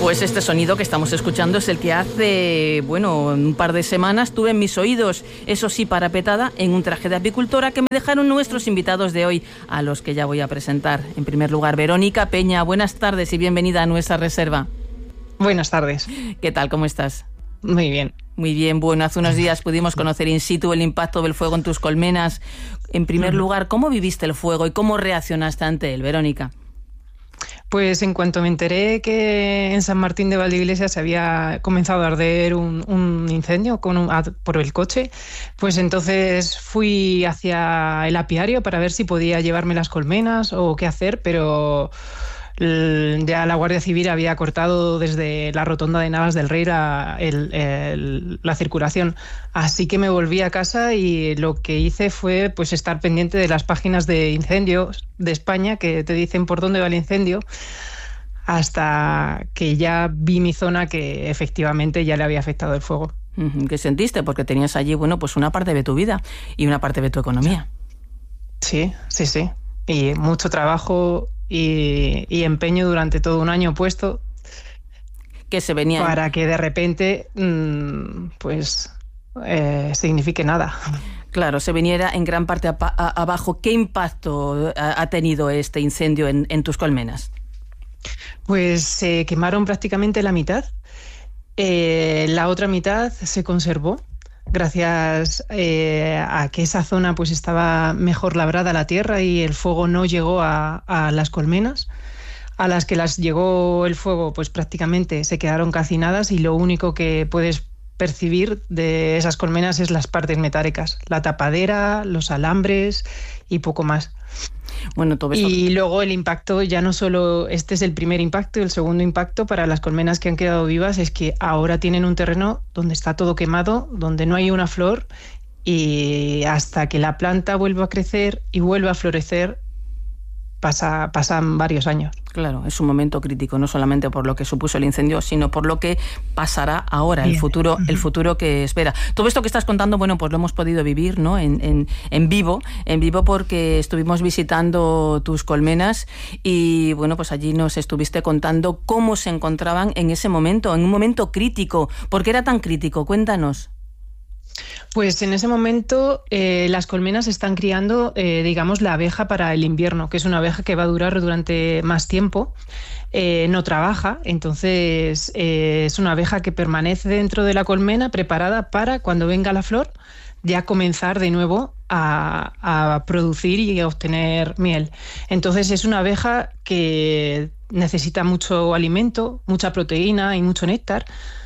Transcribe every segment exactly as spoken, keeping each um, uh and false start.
Pues este sonido que estamos escuchando es el que hace, bueno, un par de semanas tuve en mis oídos, eso sí, parapetada en un traje de apicultora que me dejaron nuestros invitados de hoy, a los que ya voy a presentar. En primer lugar, Verónica Peña, buenas tardes y bienvenida a nuestra reserva. Buenas tardes. ¿Qué tal? ¿Cómo estás? Muy bien. Muy bien, bueno, hace unos días pudimos conocer in situ el impacto del fuego en tus colmenas. En primer lugar, ¿cómo viviste el fuego y cómo reaccionaste ante él, Verónica? Pues en cuanto me enteré que en San Martín de Valdeiglesias se había comenzado a arder un, un incendio con un, a, por el coche, pues entonces fui hacia el apiario para ver si podía llevarme las colmenas o qué hacer, pero ya la Guardia Civil había cortado desde la rotonda de Navas del Rey la, el, el, la circulación. Así que me volví a casa y lo que hice fue pues estar pendiente de las páginas de incendios de España que te dicen por dónde va el incendio, hasta que ya vi mi zona que efectivamente ya le había afectado el fuego. ¿Qué sentiste? Porque tenías allí, bueno, pues una parte de tu vida y una parte de tu economía. Sí, sí, sí. Y mucho trabajo y, y empeño durante todo un año puesto que se venía para que de repente mmm, pues eh, signifique nada. Claro, se viniera en gran parte a, a, abajo. ¿Qué impacto ha, ha tenido este incendio en, en tus colmenas? Pues se quemaron prácticamente la mitad. Eh, la otra mitad se conservó gracias eh, a que esa zona pues estaba mejor labrada la tierra y el fuego no llegó a, a las colmenas. A las que las llegó el fuego pues prácticamente se quedaron calcinadas y lo único que puedes percibir de esas colmenas es las partes metálicas, la tapadera, los alambres y poco más. Bueno, todo esto... Y luego el impacto, ya no solo este es el primer impacto, el segundo impacto para las colmenas que han quedado vivas es que ahora tienen un terreno donde está todo quemado, donde no hay una flor y hasta que la planta vuelva a crecer y vuelva a florecer pasa, pasan varios años. Claro, es un momento crítico, no solamente por lo que supuso el incendio, sino por lo que pasará ahora, el futuro, el futuro que espera. Todo esto que estás contando, bueno, pues lo hemos podido vivir, ¿no? En, en, en vivo, en vivo porque estuvimos visitando tus colmenas y, bueno, pues allí nos estuviste contando cómo se encontraban en ese momento, en un momento crítico. ¿Por qué era tan crítico? Cuéntanos. Pues en ese momento eh, las colmenas están criando, eh, digamos, la abeja para el invierno, que es una abeja que va a durar durante más tiempo, eh, no trabaja, entonces eh, es una abeja que permanece dentro de la colmena preparada para cuando venga la flor ya comenzar de nuevo a, a producir y a obtener miel. Entonces es una abeja que necesita mucho alimento, mucha proteína y mucho néctar,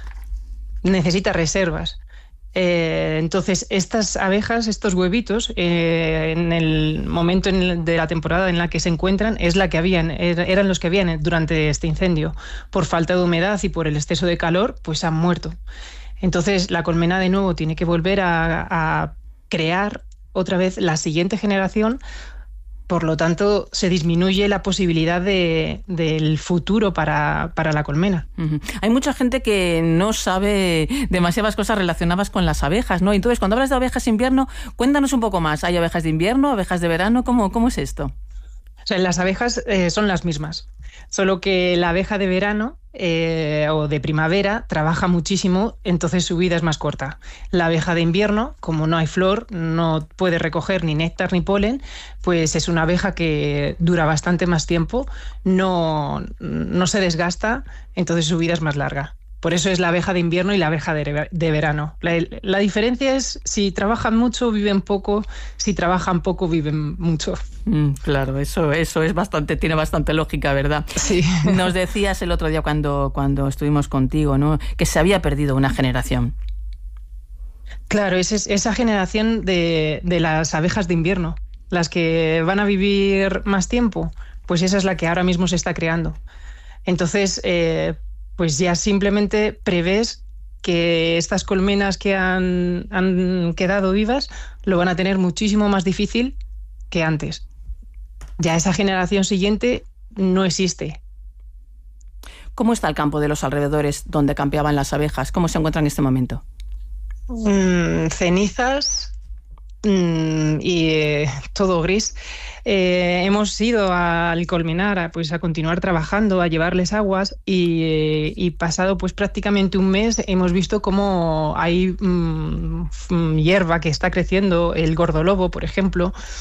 necesita reservas. Eh, entonces, estas abejas, estos huevitos, eh, en el momento en el, de la temporada en la que se encuentran, es la que habían, eran los que habían durante este incendio. Por falta de humedad y por el exceso de calor, pues han muerto. Entonces, la colmena de nuevo tiene que volver a, a crear otra vez la siguiente generación. Por lo tanto, se disminuye la posibilidad de, del futuro para, para la colmena. Uh-huh. Hay mucha gente que no sabe demasiadas cosas relacionadas con las abejas, ¿no? Entonces, cuando hablas de abejas de invierno, cuéntanos un poco más. ¿Hay abejas de invierno, abejas de verano? ¿Cómo, cómo es esto? O sea, las abejas eh, son las mismas, solo que la abeja de verano eh, o de primavera trabaja muchísimo, entonces su vida es más corta. La abeja de invierno, como no hay flor, no puede recoger ni néctar ni polen, pues es una abeja que dura bastante más tiempo, no, no se desgasta, entonces su vida es más larga. Por eso es la abeja de invierno y la abeja de, de verano. La, la diferencia es si trabajan mucho, viven poco, si trabajan poco, viven mucho. Mm, claro, eso, eso es bastante, tiene bastante lógica, ¿verdad? Sí. Nos decías el otro día cuando, cuando estuvimos contigo, ¿no?, que se había perdido una generación. Claro, es, es esa generación de, de las abejas de invierno, las que van a vivir más tiempo, pues esa es la que ahora mismo se está creando. Entonces, eh, pues ya simplemente prevés que estas colmenas que han, han quedado vivas lo van a tener muchísimo más difícil que antes. Ya esa generación siguiente no existe. ¿Cómo está el campo de los alrededores donde campeaban las abejas? ¿Cómo se encuentra en este momento? Mm, cenizas mm, y eh, todo gris. Eh, hemos ido al colmenar a, pues, a continuar trabajando, a llevarles aguas y, eh, y pasado pues prácticamente un mes hemos visto cómo hay mmm, hierba que está creciendo, el gordolobo, por ejemplo,